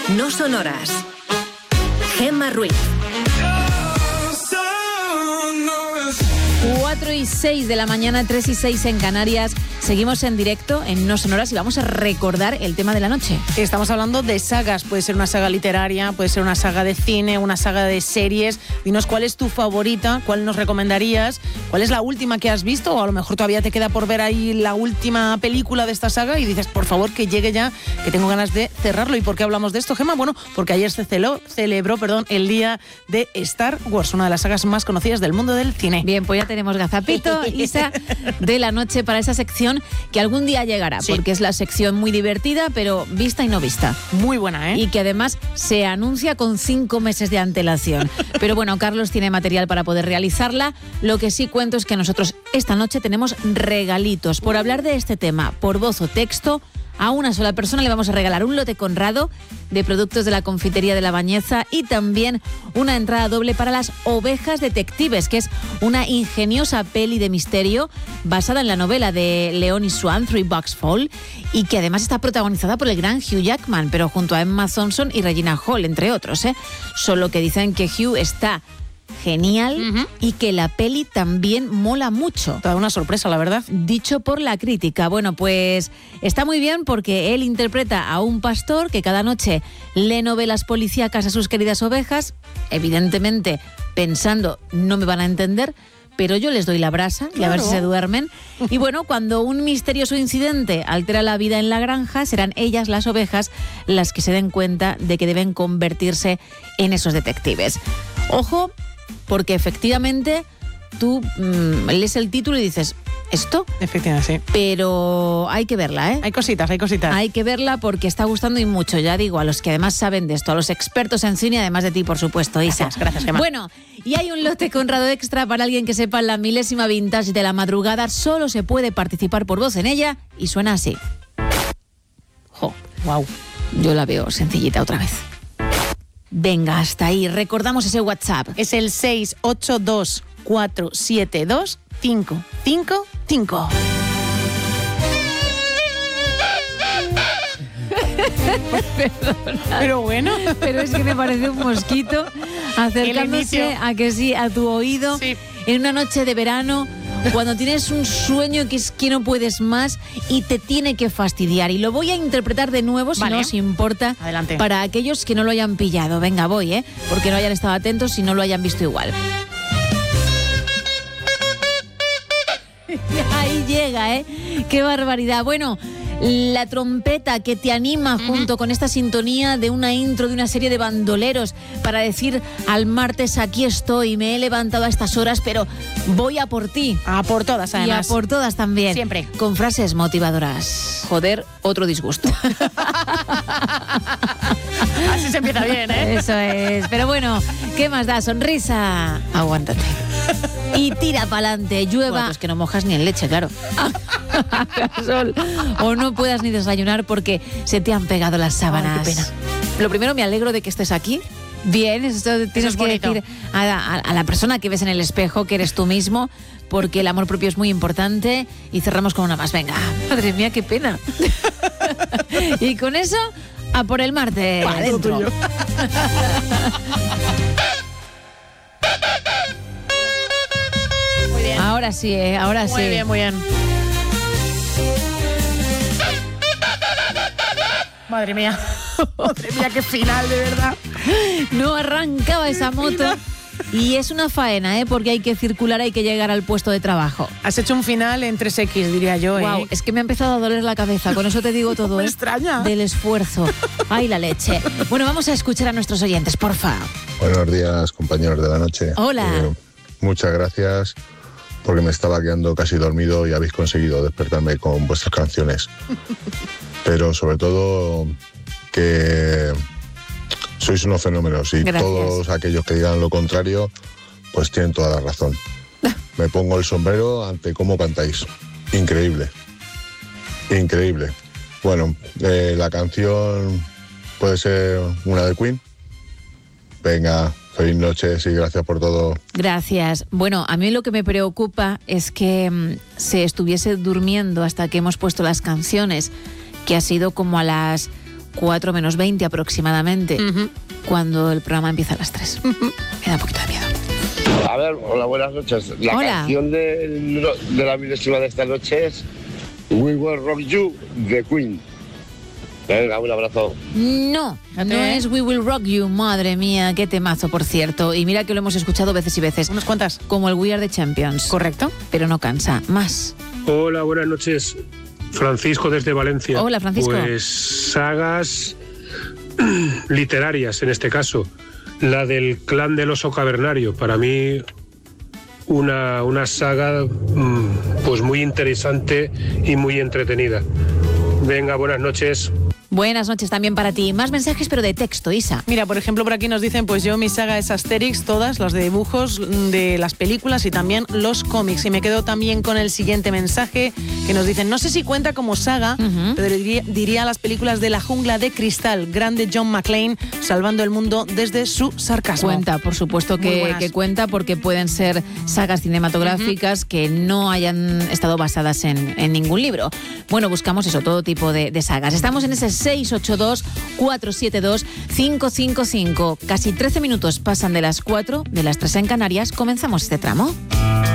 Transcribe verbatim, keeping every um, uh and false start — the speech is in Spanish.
No Sonoras. Gemma Ruiz. cuatro y seis de la mañana, tres y seis en Canarias. Seguimos en directo en No Sonoras y vamos a recordar el tema de la noche. Estamos hablando de sagas. Puede ser una saga literaria, puede ser una saga de cine, una saga de series. Dinos cuál es tu favorita, cuál nos recomendarías, cuál es la última que has visto, o a lo mejor todavía te queda por ver ahí la última película de esta saga y dices, por favor, que llegue ya, que tengo ganas de cerrarlo. ¿Y por qué hablamos de esto, Gemma? Bueno, porque ayer se celó, celebró perdón, el día de Star Wars, una de las sagas más conocidas del mundo del cine. Bien, pues ya tenemos gazapito, Isa, de la noche para esa sección que algún día llegará, sí, porque es la sección muy divertida, pero vista y no vista. Muy buena, ¿eh? Y que además se anuncia con cinco meses de antelación. Pero bueno, Carlos tiene material para poder realizarla. Lo que sí cuento es que nosotros esta noche tenemos regalitos. Por hablar de este tema, por voz o texto, a una sola persona le vamos a regalar un lote Conrado de productos de la confitería de La Bañeza y también una entrada doble para Las Ovejas Detectives, que es una ingeniosa peli de misterio basada en la novela de Leon y Swan, Three Bucks Fall, y que además está protagonizada por el gran Hugh Jackman, pero junto a Emma Thompson y Regina Hall, entre otros, ¿eh? Solo que dicen que Hugh está genial, uh-huh, y que la peli también mola mucho. Toda una sorpresa, la verdad. Dicho por la crítica. Bueno, pues está muy bien porque él interpreta a un pastor que cada noche lee novelas policíacas a sus queridas ovejas, evidentemente pensando, no me van a entender, pero yo les doy la brasa, claro, y a ver si se duermen. Y bueno, cuando un misterioso incidente altera la vida en la granja, serán ellas, las ovejas, las que se den cuenta de que deben convertirse en esos detectives. Ojo, porque efectivamente tú mmm, lees el título y dices, ¿esto? Efectivamente, sí. Pero hay que verla, ¿eh? Hay cositas, hay cositas. Hay que verla porque está gustando y mucho, ya digo, a los que además saben de esto, a los expertos en cine, además de ti, por supuesto, Isa. Gracias, gracias, Gemma. Bueno, y hay un lote Conrado extra para alguien que sepa la milésima vintage de la madrugada. Solo se puede participar por voz en ella y suena así. Jo, wow. Yo la veo sencillita otra vez. Venga, hasta ahí. Recordamos ese WhatsApp. Es el seis ocho dos cuatro siete dos cinco cinco cinco. Perdona. Pero bueno. Pero es que me parece un mosquito acercándose a que sí, a tu oído, sí, en una noche de verano, cuando tienes un sueño que es que no puedes más y te tiene que fastidiar. Y lo voy a interpretar de nuevo, si vale, no os importa. Adelante. Para aquellos que no lo hayan pillado. Venga, voy, ¿eh? Porque no hayan estado atentos y no lo hayan visto igual. Ahí llega, ¿eh? ¡Qué barbaridad! Bueno, la trompeta que te anima junto con esta sintonía de una intro de una serie de bandoleros para decir al martes, aquí estoy, me he levantado a estas horas, pero voy a por ti. A por todas, además. Y a por todas también. Siempre. Con frases motivadoras. Joder, otro disgusto. Así se empieza bien, ¿eh? Eso es. Pero bueno, ¿qué más da? Sonrisa. Aguántate. Y tira pa'lante, llueva. Bueno, pues que no mojas ni en leche, claro. Sol. O no puedas ni desayunar porque se te han pegado las sábanas. Ay, qué pena. Lo primero, me alegro de que estés aquí. Bien, esto tienes eso es que bonito. decir a, a, a la persona que ves en el espejo que eres tú mismo, porque el amor propio es muy importante. Y cerramos con una más. Venga. Madre mía, qué pena. Y con eso, a por el martes. Pa' dentro. Muy bien. Ahora sí, eh, ahora muy sí. Muy bien, muy bien. Madre mía. Madre mía, qué final, de verdad. No arrancaba esa moto. Y es una faena, ¿eh? Porque hay que circular, hay que llegar al puesto de trabajo. Has hecho un final en tres equis, diría yo, ¿eh? Wow, es que me ha empezado a doler la cabeza. Con eso te digo todo, Me ¿eh? extraña. Del esfuerzo. Ay, la leche. Bueno, vamos a escuchar a nuestros oyentes, porfa. Buenos días, compañeros de la noche. Hola. Eh, muchas gracias, porque me estaba quedando casi dormido y habéis conseguido despertarme con vuestras canciones. Pero sobre todo que sois unos fenómenos y Gracias. Todos aquellos que digan lo contrario, pues tienen toda la razón. Me pongo el sombrero ante cómo cantáis. Increíble. Increíble. Bueno, eh, la canción puede ser una de Queen. Venga, feliz noche y gracias por todo. Gracias. Bueno, a mí lo que me preocupa es que mmm, se estuviese durmiendo hasta que hemos puesto las canciones, que ha sido como a las cuatro menos veinte aproximadamente, Uh-huh. cuando el programa empieza a las tres. Uh-huh. Me da un poquito de miedo. A ver, hola, buenas noches. La Hola. canción de, de la milésima de esta noche es We Will Rock You, de Queen. Venga, un abrazo. No, Fíjate. no es We Will Rock You, madre mía, qué temazo, por cierto. Y mira que lo hemos escuchado veces y veces. Unas cuantas. Como el We Are the Champions. Correcto. Pero no cansa. Más. Hola, buenas noches. Francisco desde Valencia. Hola, Francisco. Pues sagas literarias en este caso. La del clan del oso cavernario. Para mí una, una saga mmm, pues muy interesante y muy entretenida. Venga, buenas noches. Buenas noches también para ti. Más mensajes, pero de texto, Isa. Mira, por ejemplo, por aquí nos dicen, pues yo mi saga es Asterix, todas las de dibujos de las películas y también los cómics. Y me quedo también con el siguiente mensaje que nos dicen, no sé si cuenta como saga, Uh-huh. pero diría, diría las películas de La jungla de cristal, grande John McClane, salvando el mundo desde su sarcasmo. Cuenta, por supuesto Muy que, buenas. que cuenta, porque pueden ser sagas cinematográficas que no hayan estado basadas en, en ningún libro. Bueno, buscamos eso, todo tipo de, de sagas. Estamos en ese seis ocho dos, cuatro siete dos, cinco cinco cinco. Casi trece minutos pasan de las cuatro, de las tres en Canarias. Comenzamos este tramo.